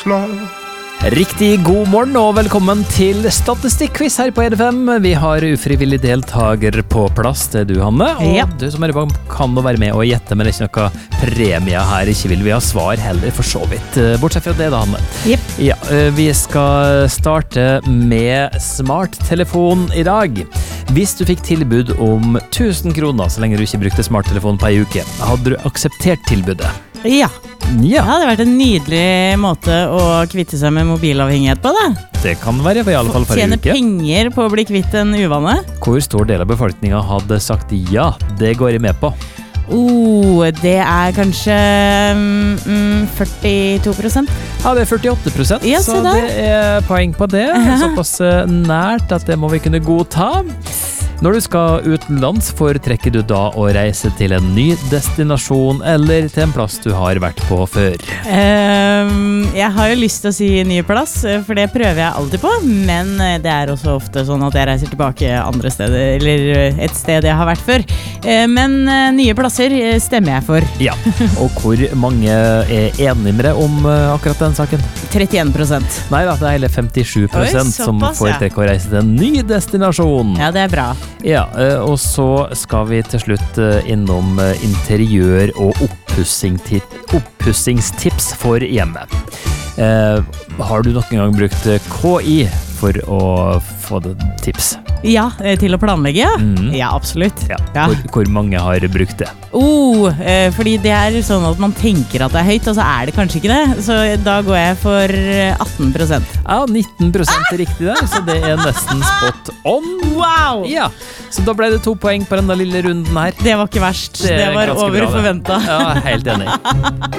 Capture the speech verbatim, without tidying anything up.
slag. Riktig god morgen og velkommen til Statistikkquiz her på E D F M. Vi har ufrivillig deltager på plass, det er du, Hanne. Og ja. Du som er i bak kan nå være med og gjette, men det er ikke noe premie her. Ikke vil vi ha svar heller, for så vidt. Bortsett fra det da, Hanne. Yep. Ja, vi skal starte med smarttelefon i dag. Hvis du fikk tilbud om tusen kroner så lenge du ikke brukte smarttelefon på en uke, hadde du akseptert tilbudet? Ja. Ja. Det hadde vært en nydelig måte å kvitte seg med mobilavhengighet på, da. Det kan være, i alle fall for en Tjene uke. penger på å bli kvitt en uvane. Hvor stor del av befolkningen hadde sagt ja, det går jeg med på? Oh, det er kanskje mm, førtito prosent. Ja, det er førtiåtte prosent, Ja, så se der. det er poeng på det. Såpass nært at det må vi kunne godta. Når du skal utenlands, foretrekker du da å reise til en ny destinasjon eller til en plass du har vært på før? Um, jeg har jo lyst til å si ny plass, for det prøver jeg alltid på, men det er også ofte sånn at jeg reiser tilbake andre steder, eller et sted jeg har vært før. Uh, men uh, nye plasser uh, stemmer jeg for. Ja, og hvor mange er enige med deg om uh, akkurat den saken? trettien prosent. Nei da, det er hele femtisju prosent Oi, som såpass, foretrekker å reise til en ny destinasjon. Ja, det er bra. Ja, og så skal vi til slutt innom interiør- og oppussingstips for hjemmet. Eh, har du noen gang brukt K I for å få det tips? Ja, til å planlegge, ja. Mm. Ja, absolutt. Ja. Ja. Hvor, hvor mange har brukt det? Oh, eh, fordi det er sånn at man tenker at det er høyt, og så er det kanskje ikke det. Så da går jeg for atten prosent. Ja, nitten prosent er riktig der, så det er nesten spot on. Wow! Ja, så da ble det to poeng på denne lille runden her. Det var ikke verst. Det Det, er var ganske over bra, det. forventet. Ja, helt enig.